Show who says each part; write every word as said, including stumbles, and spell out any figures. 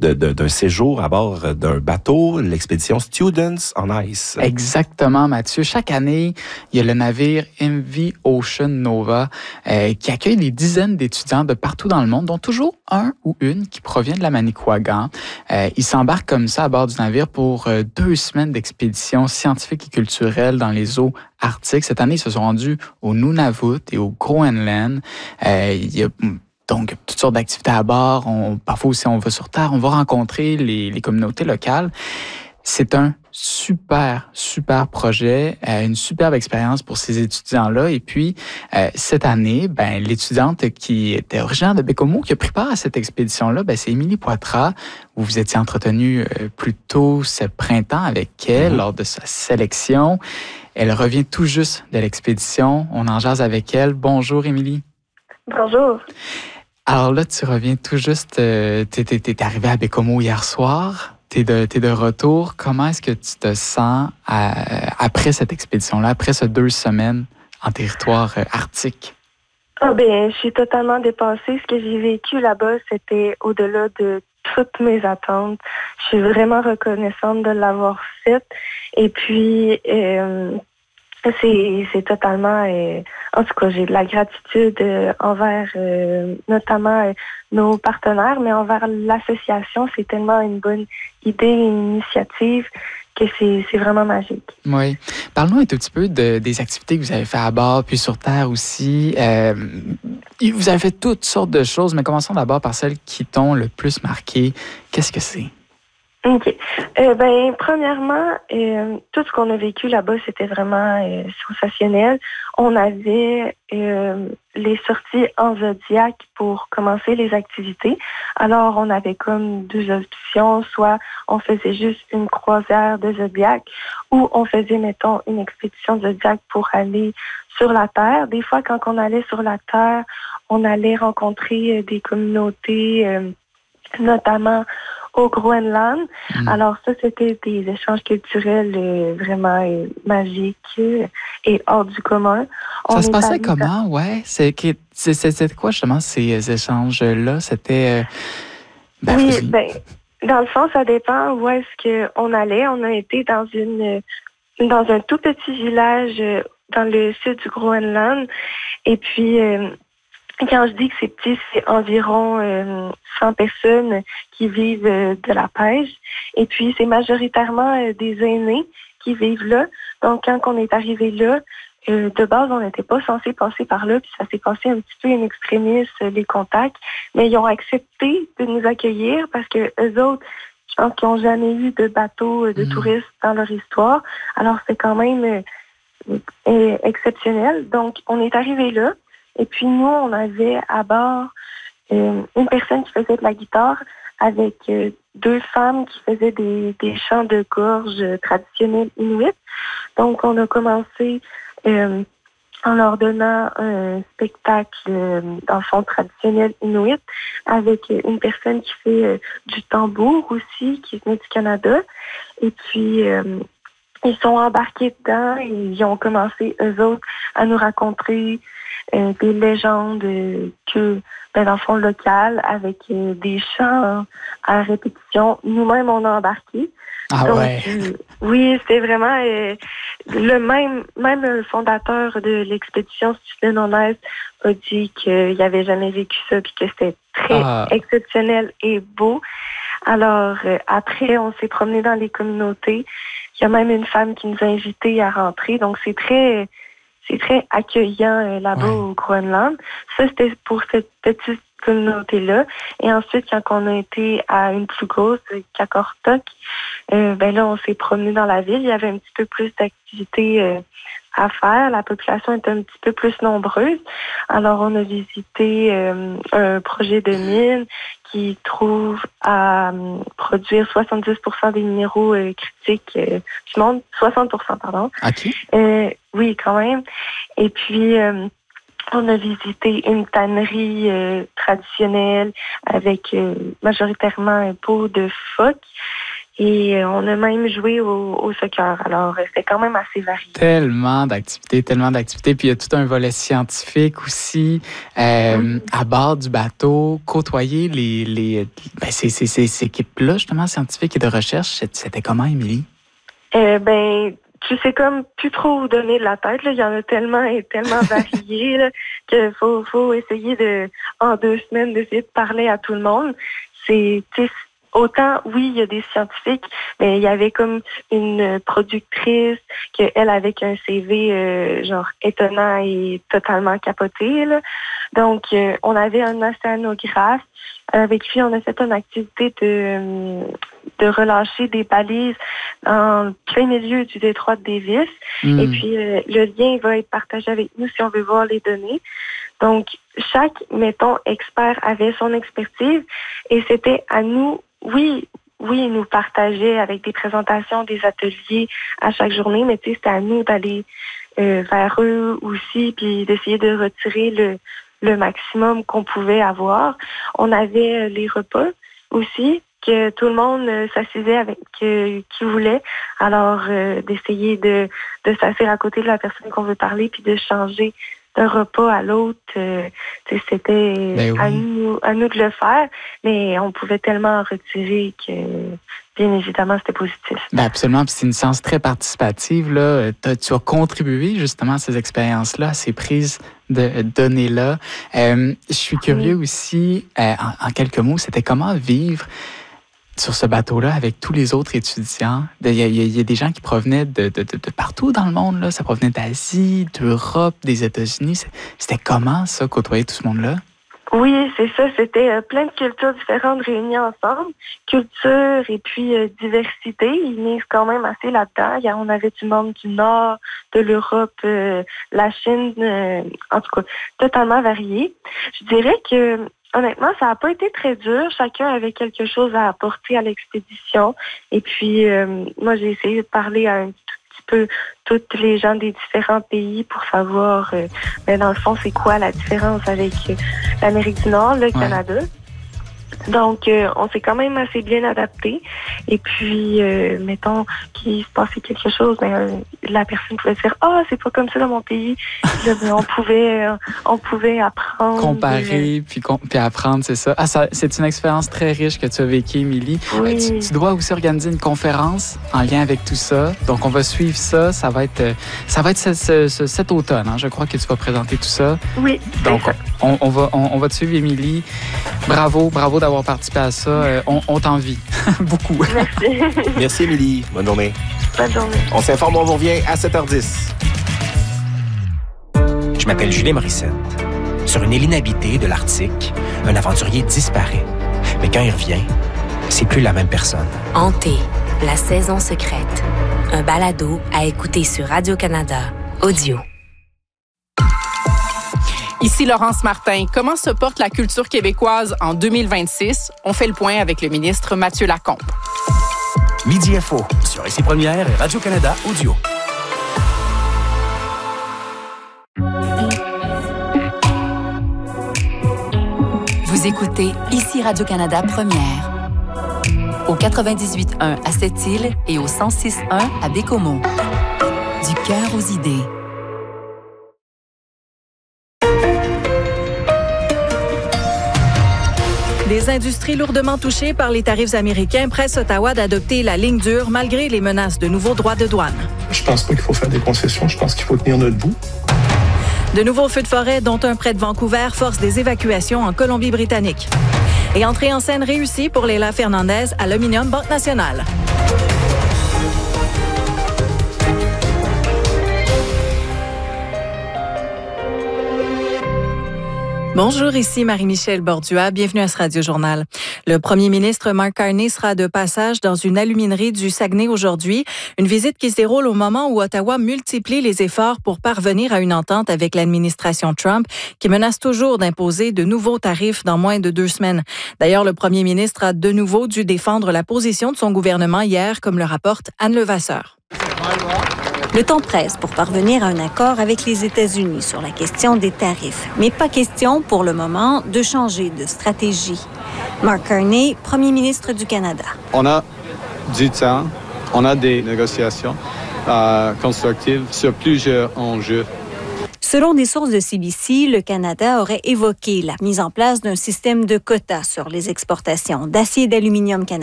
Speaker 1: de, de, d'un séjour à bord d'un bateau, l'expédition Students on Ice.
Speaker 2: Exactement, Mathieu. Chaque année, il y a le navire M V Ocean Nova euh, qui accueille des dizaines d'étudiants de partout dans le monde, dont toujours un ou une qui provient de la Manicouagan. Euh, ils s'embarquent comme ça à bord du navire pour euh, deux semaines d'expédition scientifique et culturelle dans les eaux arctiques. Cette année, ils se sont rendus au Nunavut et au Groenland. Euh, il y a donc toutes sortes d'activités à bord. On, parfois aussi, on va sur Terre, on va rencontrer les, les communautés locales. C'est un super, super projet, euh, une superbe expérience pour ces étudiants-là. Et puis, euh, cette année, ben, l'étudiante qui était originaire de Bécomo, qui a pris part à cette expédition-là, ben, c'est Émilie Poitras. Vous vous étiez entretenu euh, plus tôt ce printemps avec elle mm-hmm. lors de sa sélection. Elle revient tout juste de l'expédition. On en jase avec elle. Bonjour, Émilie.
Speaker 3: Bonjour.
Speaker 2: Alors là, tu reviens tout juste, euh, t'es, t'es, t'es arrivé à Bécomo hier soir. T'es de, t'es de retour. Comment est-ce que tu te sens à, après cette expédition-là, après ces deux semaines en territoire euh, arctique?
Speaker 3: Ah ben, je suis totalement dépassée. Ce que j'ai vécu là-bas, c'était au-delà de toutes mes attentes. Je suis vraiment reconnaissante de l'avoir fait. Et puis, euh, c'est, c'est totalement... Euh, en tout cas, j'ai de la gratitude euh, envers euh, notamment euh, nos partenaires, mais envers l'association. C'est tellement une bonne idée, une initiative que c'est, c'est vraiment magique.
Speaker 2: Oui. Parle-nous un tout petit peu de, des activités que vous avez fait à bord, puis sur Terre aussi. Euh, vous avez fait toutes sortes de choses, mais commençons d'abord par celles qui t'ont le plus marqué. Qu'est-ce que c'est?
Speaker 3: OK. Euh, ben, premièrement, euh, tout ce qu'on a vécu là-bas, c'était vraiment euh, sensationnel. On avait euh, les sorties en Zodiac pour commencer les activités. Alors, on avait comme deux options. Soit on faisait juste une croisière de Zodiac ou on faisait, mettons, une expédition de Zodiac pour aller sur la Terre. Des fois, quand on allait sur la Terre, on allait rencontrer des communautés, euh, notamment au Groenland. Mmh. Alors ça, c'était des échanges culturels euh, vraiment euh, magiques euh, et hors du commun.
Speaker 2: On ça se passait comment, dans... ouais? C'est, c'est, c'était quoi justement ces échanges-là? C'était... Euh...
Speaker 3: Ben, oui, ben, dans le fond, ça dépend où est-ce qu'on allait. On a été dans une dans un tout petit village euh, dans le sud du Groenland. Et puis... Euh, Quand je dis que c'est petit, c'est environ euh, cent personnes qui vivent euh, de la pêche. Et puis, c'est majoritairement euh, des aînés qui vivent là. Donc, quand on est arrivé là, euh, de base, on n'était pas censé passer par là. Puis, ça s'est passé un petit peu in extremis, euh, les contacts. Mais ils ont accepté de nous accueillir parce que eux autres, je pense qu'ils n'ont jamais eu de bateau euh, de mmh. touristes dans leur histoire. Alors, c'est quand même euh, exceptionnel. Donc, on est arrivé là. Et puis, nous, on avait à bord euh, une personne qui faisait de la guitare avec euh, deux femmes qui faisaient des, des chants de gorge traditionnels inuits. Donc, on a commencé euh, en leur donnant un spectacle, euh, dans le fond, traditionnel inuit avec une personne qui fait euh, du tambour aussi, qui venait du Canada. Et puis... Euh, Ils sont embarqués dedans et ils ont commencé, eux autres, à nous raconter euh, des légendes euh, que, ben, dans le fond, locales, avec euh, des chants à répétition. Nous-mêmes, on a embarqué.
Speaker 2: Ah
Speaker 3: Donc,
Speaker 2: ouais?
Speaker 3: Euh, oui, c'était vraiment euh, le même, même le fondateur de l'expédition Students on Ice a dit qu'il n'avait jamais vécu ça puis que c'était très ah. exceptionnel et beau. Alors, euh, après, on s'est promené dans les communautés. Il y a même une femme qui nous a invités à rentrer. Donc, c'est très, c'est très accueillant euh, là-bas ouais. au Groenland. Ça, c'était pour cette petite communauté-là. Et ensuite, quand on a été à une plus grosse, Qakortok, euh, ben là, on s'est promené dans la ville. Il y avait un petit peu plus d'activités euh, à faire. La population était un petit peu plus nombreuse. Alors, on a visité euh, un projet de mine qui trouve à euh, produire soixante-dix pour cent des minéraux euh, critiques euh, du monde. soixante pour cent, pardon.
Speaker 2: OK.
Speaker 3: Euh, oui, quand même. Et puis... Euh, On a visité une tannerie euh, traditionnelle avec euh, majoritairement un pot de phoque Et on a même joué au, au soccer. Alors, c'était quand même assez varié.
Speaker 2: Tellement d'activités, tellement d'activités. Puis il y a tout un volet scientifique aussi. Euh, oui. À bord du bateau, côtoyer les, les, ben ces, ces, ces, ces équipes-là, justement, scientifiques et de recherche, c'était comment, Émilie?
Speaker 3: Euh, ben, tu sais comme plus trop où donner de la tête. Là. Il y en a tellement et tellement variés là, qu'il faut, faut essayer de, en deux semaines, d'essayer de parler à tout le monde. C'est, autant, oui, il y a des scientifiques, mais il y avait comme une productrice que elle avec un C V euh, genre étonnant et totalement capoté. Là. Donc, euh, on avait un océanographe. Avec lui, on a fait une activité de, de relâcher des balises en plein milieu du détroit de Davis. Mm. Et puis, euh, le lien va être partagé avec nous si on veut voir les données. Donc, chaque, mettons, expert avait son expertise et c'était à nous, oui, oui, ils nous partageaient avec des présentations, des ateliers à chaque journée, mais tu sais, c'était à nous d'aller euh, vers eux aussi puis d'essayer de retirer le le maximum qu'on pouvait avoir. On avait les repas aussi, que tout le monde euh, s'assisait avec euh, qui voulait. Alors, euh, d'essayer de, de s'asseoir à côté de la personne qu'on veut parler puis de changer d'un repas à l'autre, euh, c'était ben oui. à nous à nous de le faire, mais on pouvait tellement en retirer que, bien évidemment, c'était positif.
Speaker 2: Ben absolument, puis c'est une science très participative. Là. Tu as contribué justement à ces expériences-là, à ces prises de données-là. Euh, je suis curieux oui. aussi, euh, en, en quelques mots, c'était comment vivre sur ce bateau-là avec tous les autres étudiants. Il y a, il y a des gens qui provenaient de, de, de, de partout dans le monde. Là. Ça provenait d'Asie, d'Europe, des États-Unis. C'était comment, ça, côtoyer tout ce monde-là?
Speaker 3: Oui, c'est ça. C'était euh, plein de cultures différentes réunies ensemble. Culture et puis euh, diversité. Ils misent quand même assez là-dedans. Il y a, on avait du monde du Nord, de l'Europe, euh, la Chine, euh, en tout cas, totalement varié. Je dirais que honnêtement, ça n'a pas été très dur. Chacun avait quelque chose à apporter à l'expédition. Et puis, euh, moi, j'ai essayé de parler à un tout petit peu tous les gens des différents pays pour savoir, euh, ben, dans le fond, c'est quoi la différence avec euh, l'Amérique du Nord, le ouais. Canada. Donc, euh, on s'est quand même assez bien adapté. Et puis, euh, mettons qu'il se passait quelque chose, ben, euh, la personne pouvait dire « Ah, oh, c'est pas comme ça dans mon pays. » Là, ben, on pouvait, euh, on pouvait apprendre.
Speaker 2: Comparer, puis, com- puis apprendre, c'est ça. Ah, ça. C'est une expérience très riche que tu as vécue, Émilie.
Speaker 3: Oui.
Speaker 2: Euh, tu, tu dois aussi organiser une conférence en lien avec tout ça. Donc, on va suivre ça. Ça va être, ça va être ce, ce, ce, cet automne. Hein. Je crois que tu vas présenter tout ça.
Speaker 3: Oui.
Speaker 2: Donc, on, on, va, on, on va te suivre, Émilie. Bravo, bravo d'avoir participé à ça. Euh, on, on t'envie beaucoup.
Speaker 3: Merci.
Speaker 1: Merci, Émilie. Bonne journée.
Speaker 3: Bonne journée.
Speaker 1: On s'informe, on vous revient à sept heures dix.
Speaker 4: Je m'appelle Julien Morissette. Sur une île inhabitée de l'Arctique, un aventurier disparaît. Mais quand il revient, c'est plus la même personne.
Speaker 5: Hanté, la saison secrète. Un balado à écouter sur Radio-Canada Audio.
Speaker 6: Ici Laurence Martin. Comment se porte la culture québécoise en deux mille vingt-six? On fait le point avec le ministre Mathieu Lacombe.
Speaker 4: Midi Info sur Ici Première et Radio-Canada Audio.
Speaker 7: Vous écoutez Ici Radio-Canada Première. Au quatre-vingt-dix-huit point un à Sept-Îles et au cent six point un à Bécomo. Du cœur aux idées.
Speaker 8: Des industries lourdement touchées par les tarifs américains pressent Ottawa d'adopter la ligne dure malgré les menaces de nouveaux droits de douane.
Speaker 9: Je pense pas qu'il faut faire des concessions. Je pense qu'il faut tenir notre bout.
Speaker 8: De nouveaux feux de forêt, dont un près de Vancouver, forcent des évacuations en Colombie-Britannique. Et entrée en scène réussie pour Leila Fernandez à l'Ominium Banque Nationale. Bonjour, ici Marie-Michel Bordua. Bienvenue à ce Radio-Journal. Le premier ministre Mark Carney sera de passage dans une aluminerie du Saguenay aujourd'hui. Une visite qui se déroule au moment où Ottawa multiplie les efforts pour parvenir à une entente avec l'administration Trump, qui menace toujours d'imposer de nouveaux tarifs dans moins de deux semaines. D'ailleurs, le premier ministre a de nouveau dû défendre la position de son gouvernement hier, comme le rapporte Anne Levasseur.
Speaker 10: Le temps presse pour parvenir à un accord avec les États-Unis sur la question des tarifs. Mais pas question, pour le moment, de changer de stratégie. Mark Carney, premier ministre du Canada.
Speaker 11: On a du temps. On a des négociations euh, constructives sur plusieurs enjeux.
Speaker 10: Selon des sources de C B C, le Canada aurait évoqué la mise en place d'un système de quotas sur les exportations d'acier et d'aluminium canadien